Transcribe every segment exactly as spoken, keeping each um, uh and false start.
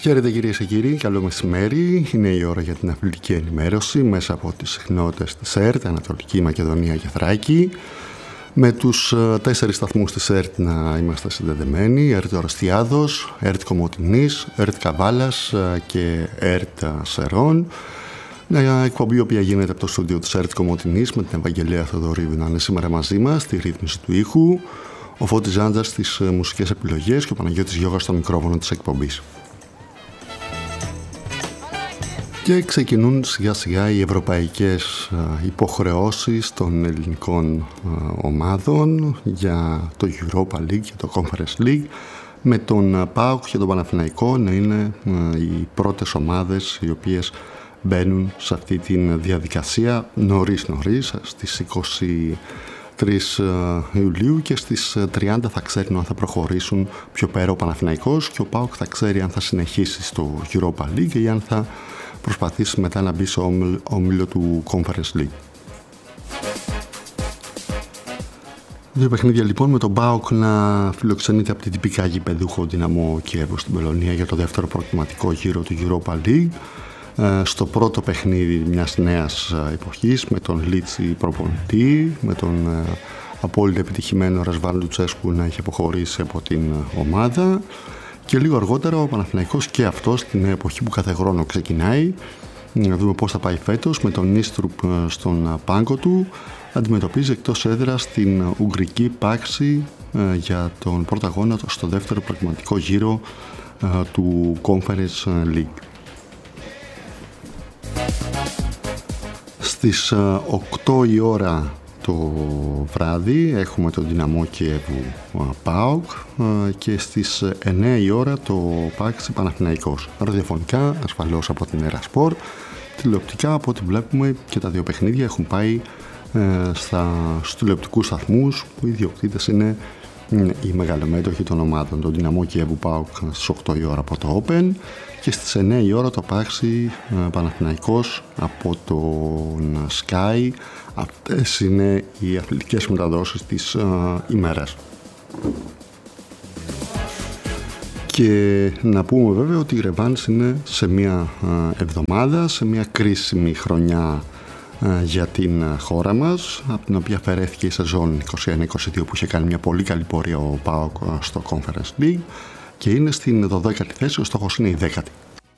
Χαίρετε κυρίες και κύριοι, καλό μεσημέρι. Είναι η ώρα για την αθλητική ενημέρωση μέσα από τις συχνότητες της ΕΡΤ, Ανατολική Μακεδονία και Θράκη. Με τους τέσσερις σταθμούς της ΕΡΤ να είμαστε συνδεδεμένοι: ΕΡΤ Ορεστιάδος, ΕΡΤ Κομοτηνής, ΕΡΤ Καβάλας και ΕΡΤ Σερών. Μια εκπομπή η οποία γίνεται από το στούντιο της ΕΡΤ Κομοτηνής με την Ευαγγελία Θεοδωρίου να είναι σήμερα μαζί μας στη ρύθμιση του ήχου, ο Φώτης Ζάντζας στις μουσικές επιλογές και ο Παναγιώτης Γιώγας στο μικρόφωνο της εκπομπής. Και ξεκινούν σιγά σιγά οι ευρωπαϊκές υποχρεώσεις των ελληνικών ομάδων για το Europa League και το Conference League, με τον ΠΑΟΚ και τον Παναθηναϊκό να είναι οι πρώτες ομάδες οι οποίες μπαίνουν σε αυτή τη διαδικασία νωρίς νωρίς, στις είκοσι τρεις Ιουλίου, και στις τριάντα θα ξέρουν αν θα προχωρήσουν πιο πέρα ο Παναθηναϊκός και ο ΠΑΟΚ θα ξέρει αν θα συνεχίσει στο Europa League ή αν θα προσπαθήσει μετά να μπει στο όμιλο του Conference League. Δύο παιχνίδια λοιπόν, με τον ΠΑΟΚ να φιλοξενείται από την τυπικά γηπεδούχο Δυναμό Κιέβου στην Πολωνία για το δεύτερο προκριματικό γύρο του Europa League. Στο πρώτο παιχνίδι μιας νέας εποχής, με τον Λίτσι προπονητή, με τον απόλυτα επιτυχημένο Ρασβάν Λουτσέσκου να έχει αποχωρήσει από την ομάδα, και λίγο αργότερα ο Παναθηναϊκός και αυτός στην εποχή που κάθε χρόνο ξεκινάει, να δούμε πώς θα πάει φέτος, με τον Νίστρουπ στον πάγκο του, αντιμετωπίζει εκτός έδρας την Ουγγρική Πάξη για τον πρώτο αγώνα στο δεύτερο προκριματικό γύρο του Conference League. Στις οκτώ η ώρα το βράδυ έχουμε τον Δυναμό Κιέβου ΠΑΟΚ και στις εννέα η ώρα το Πάξη Παναθηναϊκός. Ραδιοφωνικά ασφαλώς από την Ερασπορ, τηλεοπτικά από ό,τι βλέπουμε και τα δύο παιχνίδια έχουν πάει στα, στους τηλεοπτικούς σταθμούς που οι ιδιοκτήτες είναι οι μεγαλομέτωχοι των ομάδων. Τον Δυναμό Κιέβου ΠΑΟΚ στις οκτώ η ώρα από το Open και στις εννέα η ώρα το Πάξη Παναθηναϊκός από τον Sky. Αυτές είναι οι αθλητικές μεταδόσεις της uh, ημέρας. Και να πούμε βέβαια ότι η ρεβάνς είναι σε μια uh, εβδομάδα, σε μια κρίσιμη χρονιά uh, για την uh, χώρα μας, από την οποία αφαιρέθηκε η σεζόν είκοσι ένα είκοσι δύο που είχε κάνει μια πολύ καλή πορεία ο ΠΑΟΚ uh, στο Conference League, και είναι στην δωδέκατη θέση, ο στόχος είναι η δέκατη.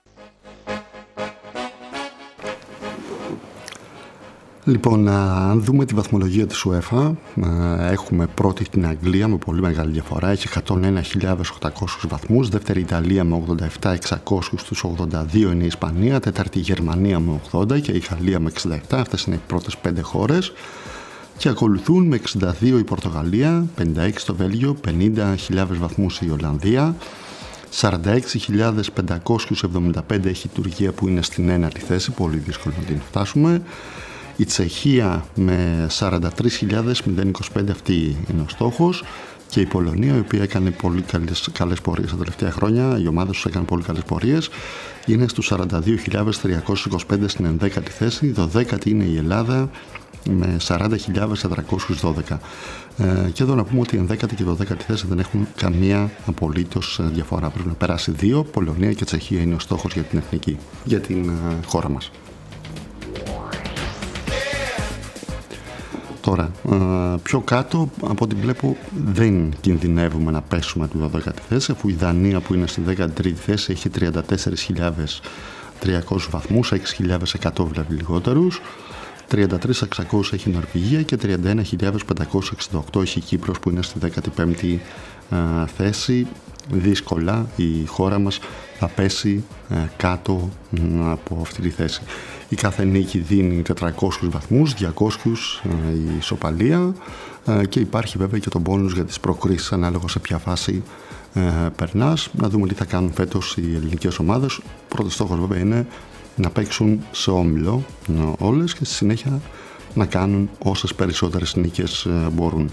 Λοιπόν, αν δούμε τη βαθμολογία της UEFA, έχουμε πρώτη την Αγγλία με πολύ μεγάλη διαφορά, έχει εκατόν ένα χιλιάδες οκτακόσιους βαθμούς, δεύτερη Ιταλία με ογδόντα επτά χιλιάδες εξακόσιους, στους ογδόντα δύο είναι η Ισπανία, τέταρτη η Γερμανία με ογδόντα και η Γαλλία με εξήντα επτά, αυτές είναι οι πρώτες πέντε χώρες, και ακολουθούν με εξήντα δύο η Πορτογαλία, πενήντα έξι το Βέλγιο, πενήντα χιλιάδες βαθμούς η Ολλανδία, σαράντα έξι χιλιάδες πεντακόσιους εβδομήντα πέντε έχει η Τουρκία που είναι στην ένατη θέση, πολύ δύσκολο να την φτάσουμε. Η Τσεχία με σαράντα τρεις χιλιάδες είκοσι πέντε, αυτή είναι ο στόχος, και η Πολωνία, η οποία έκανε πολύ καλές, καλές πορείες τα τελευταία χρόνια, οι ομάδες τους έκανε πολύ καλές πορείες, είναι στους σαράντα δύο χιλιάδες τριακόσιους είκοσι πέντε στην ενδέκατη θέση, η δωδέκατη είναι η Ελλάδα με σαράντα χιλιάδες τετρακόσιους δώδεκα. Ε, και εδώ να πούμε ότι η ενδέκατη και η δωδέκατη θέση δεν έχουν καμία απολύτως διαφορά. Πρέπει να περάσει δύο, Πολωνία και Τσεχία είναι ο στόχος για την εθνική, για την uh, χώρα μας. Τώρα, πιο κάτω από ό,τι βλέπω δεν κινδυνεύουμε να πέσουμε τη δωδέκατη θέση, αφού η Δανία που είναι στη δέκατη τρίτη θέση έχει τριάντα τέσσερις χιλιάδες τριακόσιους βαθμούς, έξι χιλιάδες εκατό δηλαδή λιγότερους, τριάντα τρεις χιλιάδες εξακόσιους έχει η Νορβηγία και τριάντα ένα χιλιάδες πεντακόσιους εξήντα οκτώ έχει η Κύπρος που είναι στη δέκατη πέμπτη θέση. Δύσκολα η χώρα μας θα πέσει κάτω από αυτή τη θέση. Η κάθε νίκη δίνει τετρακόσιους βαθμούς, διακόσιους η ισοπαλία, και υπάρχει βέβαια και το μπόνους για τις προκρίσεις ανάλογα σε ποια φάση ε, περνάς. Να δούμε τι θα κάνουν φέτος οι ελληνικές ομάδες. Ο πρώτος στόχος βέβαια είναι να παίξουν σε όμιλο όλες και στη συνέχεια να κάνουν όσες περισσότερες νίκες μπορούν.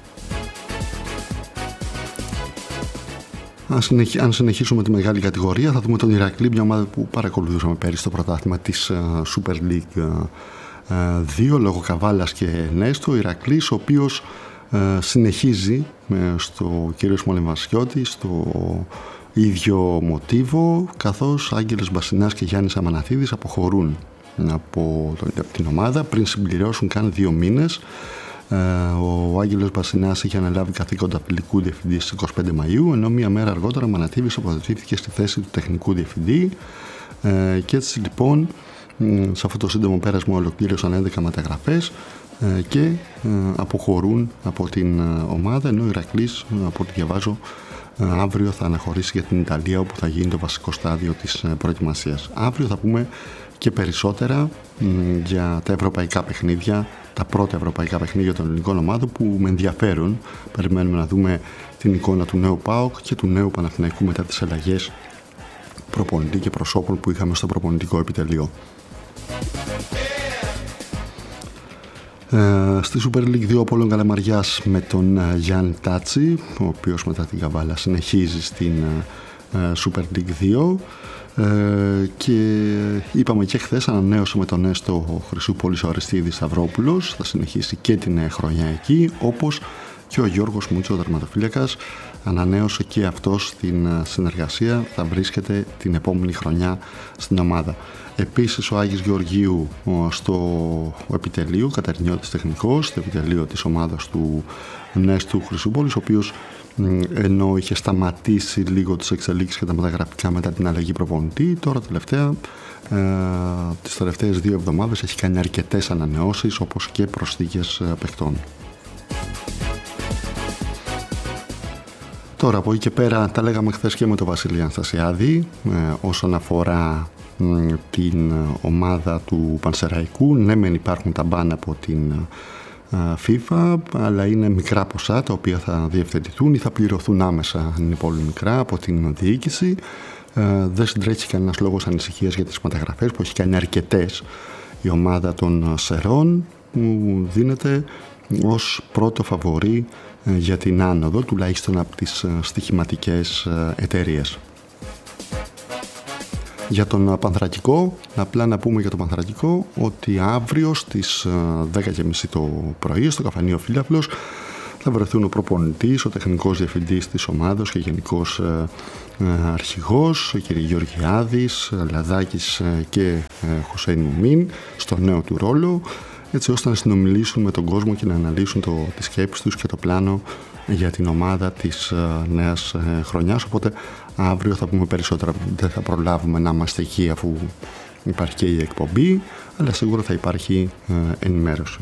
Αν συνεχίσουμε τη μεγάλη κατηγορία θα δούμε τον Ηρακλή, μια ομάδα που παρακολουθούσαμε πέρυσι στο πρωτάθλημα της Super League δύο λόγω Καβάλας και Νέστο. Ο Ηρακλής, ο οποίος συνεχίζει στο κύριο Σμολεμβασιώτη, στο ίδιο μοτίβο, καθώς Άγγελος Μπασινάς και Γιάννης Αμαναθίδης αποχωρούν από την ομάδα πριν συμπληρώσουν καν δύο μήνες. Ο Άγγελος Μπασινάς είχε αναλάβει καθήκοντα φιλικού διευθυντή στις είκοσι πέντε Μαΐου, ενώ μία μέρα αργότερα ο Αμαναθίδης αποδοτήθηκε στη θέση του τεχνικού διευθυντή. Και έτσι λοιπόν σε αυτό το σύντομο πέρασμα ολοκλήρωσαν έντεκα μεταγραφές και αποχωρούν από την ομάδα, ενώ ο Ηρακλής, από ό,τι διαβάζω, αύριο θα αναχωρήσει για την Ιταλία, όπου θα γίνει το βασικό στάδιο της προετοιμασίας. Αύριο θα πούμε και περισσότερα για τα ευρωπαϊκά παιχνίδια, τα πρώτα ευρωπαϊκά παιχνίδια των ελληνικών ομάδων που με ενδιαφέρουν. Περιμένουμε να δούμε την εικόνα του νέου ΠΑΟΚ και του νέου Παναθηναϊκού μετά τις αλλαγές προπονητή και προσώπων που είχαμε στο προπονητικό επιτελείο. Ε, στη Super League δύο, ο Απόλλων Καλαμαριάς με τον ε, Γιάννη Τάτσι, ο οποίος μετά την Καβάλα συνεχίζει στην ε, Super League δύο, ε, και είπαμε και χθες, ανανέωσε με τον Έστω Χρυσούπολης ο Αριστίδης Σταυρόπουλος, θα συνεχίσει και την ε, χρονιά εκεί, όπως και ο Γιώργος Μούτσο, ο τερματοφύλακας, ανανέωσε και αυτός την συνεργασία, θα βρίσκεται την επόμενη χρονιά στην ομάδα. Επίσης ο Άγης Γεωργίου στο επιτελείο, Κατερινιώτης τεχνικός, στο επιτελείο της ομάδας του Νέστου Χρυσούπολης, ο οποίος ενώ είχε σταματήσει λίγο τις εξελίξεις και τα μεταγραφικά μετά την αλλαγή προπονητή, τώρα τελευταία, ε, τις τελευταίες δύο εβδομάδες έχει κάνει αρκετές ανανεώσεις, όπως και προσθήκες παιχτών. Τώρα από εκεί και πέρα, τα λέγαμε χθες και με τον Βασίλη Αναστασιάδη, ε, όσον αφορά ε, την ομάδα του Πανσεραϊκού. Ναι, μεν υπάρχουν τα μπαν από την ε, FIFA, αλλά είναι μικρά ποσά τα οποία θα διευθετηθούν ή θα πληρωθούν άμεσα, αν είναι πολύ μικρά, από την διοίκηση. Ε, δεν συντρέχει κανένας λόγος ανησυχίας για τις μεταγραφές που έχει κάνει αρκετές η ομάδα των Σερών, που δίνεται ως πρώτο φαβορί για την άνοδο, τουλάχιστον από τις στοιχηματικές εταιρείες. Για τον Πανθρακικό, απλά να πούμε για τον Πανθρακικό ότι αύριο στις δέκα και τριάντα το πρωί στο καφενείο Φίλαφλος θα βρεθούν ο προπονητής, ο τεχνικός διευθυντής της ομάδας και γενικός αρχηγός, ο κ. Γεωργιάδης, Λαδάκης και Χουσέιν Μουμίν στο νέο του ρόλο, έτσι ώστε να συνομιλήσουν με τον κόσμο και να αναλύσουν το, τις σκέψεις τους και το πλάνο για την ομάδα της uh, νέας uh, χρονιάς. Οπότε αύριο θα πούμε περισσότερα, δεν θα προλάβουμε να είμαστε εκεί αφού υπάρχει και η εκπομπή, αλλά σίγουρα θα υπάρχει uh, ενημέρωση.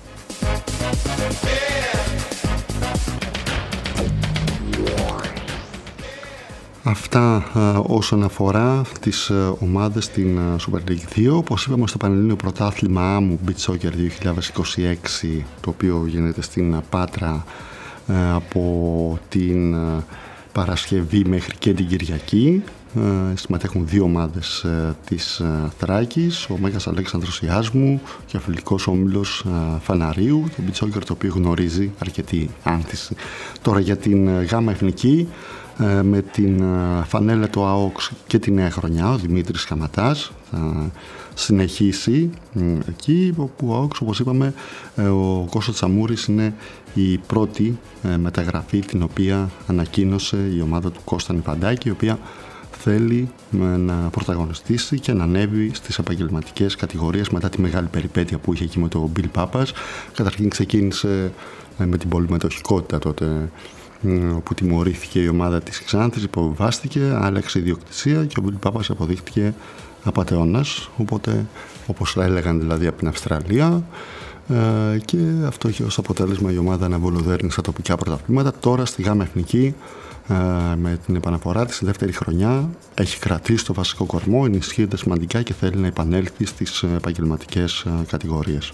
Αυτά uh, όσον αφορά τις uh, ομάδες στην uh, Super League δύο. Όπως είπαμε, στο Πανελλήνιο Πρωτάθλημα Άμμου Beach Soccer δύο χιλιάδες είκοσι έξι, το οποίο γίνεται στην uh, Πάτρα uh, από την uh, Παρασκευή μέχρι και την Κυριακή. Uh, συμμετέχουν δύο ομάδες uh, της uh, Θράκης, ο Μέγας Αλέξανδρος Ιάσμου και ο φιλικός όμιλος uh, Φαναρίου, το Beach Soccer το οποίο γνωρίζει αρκετή άνθηση. Τώρα για την uh, Γάμα Εθνική, με την φανέλα του ΑΟΚΣ και τη νέα χρονιά, ο Δημήτρης Καματάς θα συνεχίσει εκεί, όπου ο ΑΟΚΣ, όπως είπαμε, ο Κώστας Τσαμούρης είναι η πρώτη μεταγραφή την οποία ανακοίνωσε η ομάδα του Κώστα Νιφαντάκη, η οποία θέλει να πρωταγωνιστήσει και να ανέβει στις επαγγελματικές κατηγορίες μετά τη μεγάλη περιπέτεια που είχε εκεί με τον Μπιλ Πάπας. Καταρχήν ξεκίνησε με την πολυμετοχικότητα τότε, όπου τιμωρήθηκε η ομάδα της Ξάνθης, υποβιβάστηκε, άλλαξε ιδιοκτησία και ο Μπιλ Πάπας αποδείχτηκε απατεώνας, οπότε όπως έλεγαν δηλαδή από την Αυστραλία, ε, και αυτό είχε ως αποτέλεσμα η ομάδα να βολοδέρνει στα τοπικά πρωταθλήματα. Τώρα στη Γάμα Εθνική, ε, με την επαναφορά της, στη δεύτερη χρονιά έχει κρατήσει το βασικό κορμό, ενισχύεται σημαντικά και θέλει να επανέλθει στις επαγγελματικές κατηγορίες.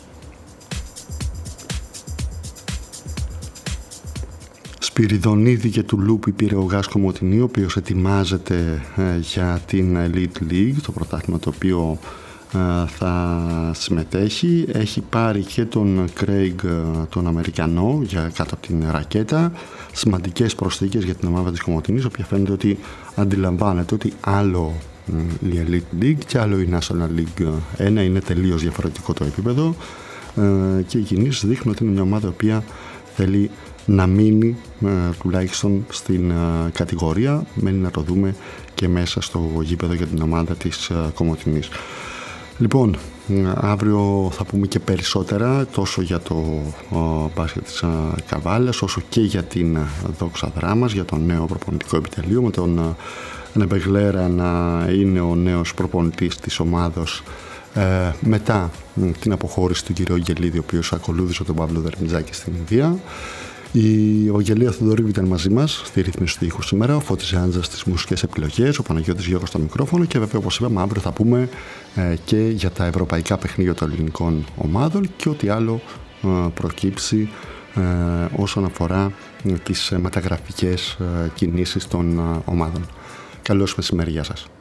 Σπυριδονίδη και του Λούπι πήρε ο Γάσκο Μωτινή, ο οποίος ετοιμάζεται ε, για την Elite League, το πρωτάθλημα το οποίο ε, θα συμμετέχει. Έχει πάρει και τον Craig, τον Αμερικανό, για κάτω από την ρακέτα. Σημαντικές προσθήκες για την ομάδα της Κομωτινής, η οποία φαίνεται ότι αντιλαμβάνεται ότι άλλο ε, η Elite League και άλλο η National League ένα, είναι τελείως διαφορετικό το επίπεδο, ε, και οι κινήσεις δείχνουν ότι είναι μια ομάδα η οποία θέλει να μείνει ε, τουλάχιστον στην ε, κατηγορία. Μένει να το δούμε και μέσα στο γήπεδο για την ομάδα της ε, Κομοτηνής. Λοιπόν, αύριο θα πούμε και περισσότερα τόσο για το ο, μπάσκετ της α, Καβάλας, όσο και για την Δόξα Δράμας, για το νέο προπονητικό επιτελείο, με τον Νεμπεγλέρα να είναι ο νέος προπονητής της ομάδος ε, μετά την αποχώρηση του κ. Γελίδη, ο οποίος ακολούθησε τον Παύλο Δερμιτζάκη στην Ινδία. Η Ευαγγελία Θοδωρίδου ήταν μαζί μας στη ρύθμιση του ήχου σήμερα, ο Φώτης Ζάντζας στις μουσικές επιλογές, ο Παναγιώτης Γιώργος στο μικρόφωνο και βέβαια, όπως είπαμε, αύριο θα πούμε ε, και για τα ευρωπαϊκά παιχνίδια των ελληνικών ομάδων και ό,τι άλλο ε, προκύψει ε, όσον αφορά ε, τις μεταγραφικές ε, κινήσεις των ε, ομάδων. Καλώς μεσημέρι, γεια σας.